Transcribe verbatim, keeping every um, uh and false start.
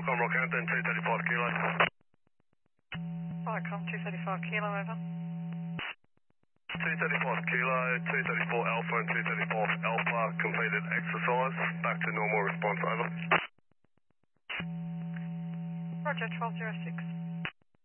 Falcon Rockhampton, two thirty-five kilo. Falcon two thirty-five kilo, over. two thirty-five kilo, two thirty-four Alpha and two thirty-four Alpha completed exercise. Back to normal response, over. Roger, twelve oh six.